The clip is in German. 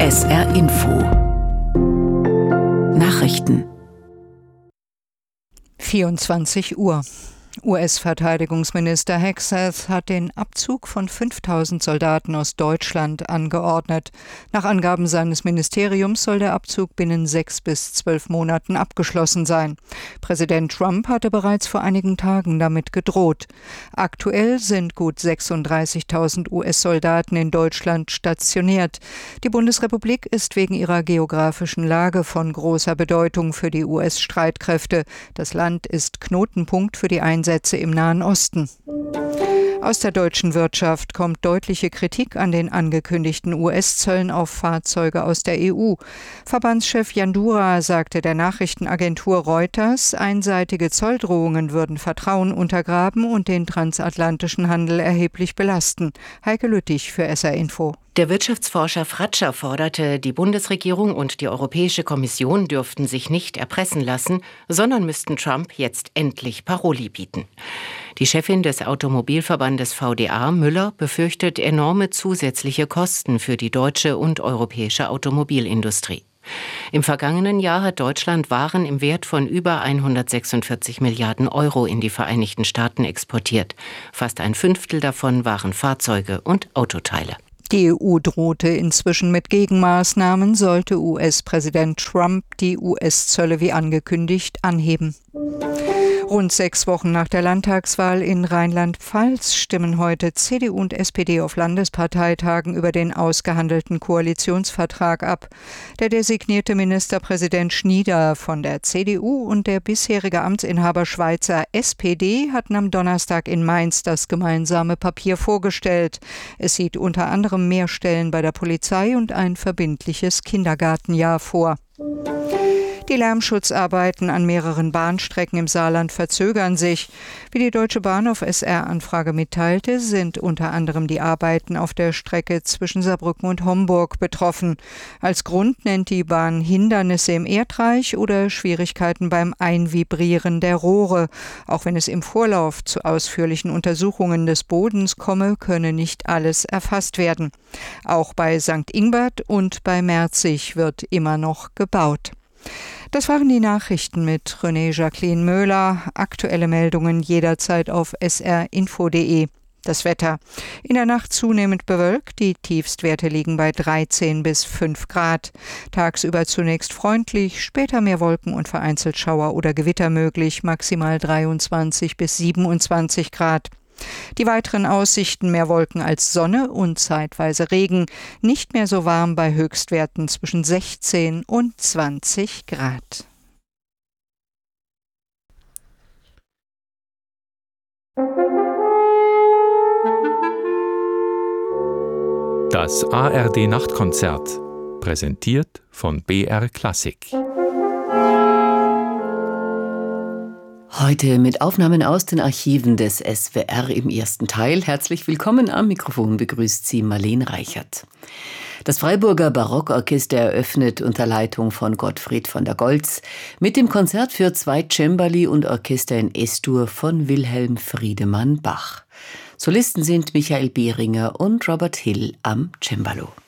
SR Info Nachrichten 24 Uhr. US-Verteidigungsminister Hegseth hat den Abzug von 5.000 Soldaten aus Deutschland angeordnet. Nach Angaben seines Ministeriums soll der Abzug binnen 6 bis 12 Monaten abgeschlossen sein. Präsident Trump hatte bereits vor einigen Tagen damit gedroht. Aktuell sind gut 36.000 US-Soldaten in Deutschland stationiert. Die Bundesrepublik ist wegen ihrer geografischen Lage von großer Bedeutung für die US-Streitkräfte. Das Land ist Knotenpunkt für die Einsätze im Nahen Osten. Aus der deutschen Wirtschaft kommt deutliche Kritik an den angekündigten US-Zöllen auf Fahrzeuge aus der EU. Verbandschef Jandura sagte der Nachrichtenagentur Reuters, einseitige Zolldrohungen würden Vertrauen untergraben und den transatlantischen Handel erheblich belasten. Heike Lüttich für SR Info. Der Wirtschaftsforscher Fratscher forderte, die Bundesregierung und die Europäische Kommission dürften sich nicht erpressen lassen, sondern müssten Trump jetzt endlich Paroli bieten. Die Chefin des Automobilverbandes VDA, Müller, befürchtet enorme zusätzliche Kosten für die deutsche und europäische Automobilindustrie. Im vergangenen Jahr hat Deutschland Waren im Wert von über 146 Milliarden Euro in die Vereinigten Staaten exportiert. Fast ein Fünftel davon waren Fahrzeuge und Autoteile. Die EU drohte inzwischen mit Gegenmaßnahmen, sollte US-Präsident Trump die US-Zölle wie angekündigt anheben. Rund 6 Wochen nach der Landtagswahl in Rheinland-Pfalz stimmen heute CDU und SPD auf Landesparteitagen über den ausgehandelten Koalitionsvertrag ab. Der designierte Ministerpräsident Schnieder von der CDU und der bisherige Amtsinhaber Schweizer SPD hatten am Donnerstag in Mainz das gemeinsame Papier vorgestellt. Es sieht unter anderem mehr Stellen bei der Polizei und ein verbindliches Kindergartenjahr vor. Die Lärmschutzarbeiten an mehreren Bahnstrecken im Saarland verzögern sich. Wie die Deutsche Bahn auf SR-Anfrage mitteilte, sind unter anderem die Arbeiten auf der Strecke zwischen Saarbrücken und Homburg betroffen. Als Grund nennt die Bahn Hindernisse im Erdreich oder Schwierigkeiten beim Einvibrieren der Rohre. Auch wenn es im Vorlauf zu ausführlichen Untersuchungen des Bodens komme, könne nicht alles erfasst werden. Auch bei St. Ingbert und bei Merzig wird immer noch gebaut. Das waren die Nachrichten mit René-Jacqueline Möhler. Aktuelle Meldungen jederzeit auf srinfo.de. Das Wetter. In der Nacht zunehmend bewölkt. Die Tiefstwerte liegen bei 13 bis 5 Grad. Tagsüber zunächst freundlich, später mehr Wolken und vereinzelt Schauer oder Gewitter möglich. Maximal 23 bis 27 Grad. Die weiteren Aussichten: mehr Wolken als Sonne und zeitweise Regen. Nicht mehr so warm bei Höchstwerten zwischen 16 und 20 Grad. Das ARD-Nachtkonzert, präsentiert von BR Klassik. Heute mit Aufnahmen aus den Archiven des SWR im ersten Teil. Herzlich willkommen, am Mikrofon begrüßt Sie Marlene Reichert. Das Freiburger Barockorchester eröffnet unter Leitung von Gottfried von der Goltz mit dem Konzert für 2 Cembali und Orchester in S-Dur von Wilhelm Friedemann Bach. Solisten sind Michael Behringer und Robert Hill am Cembalo.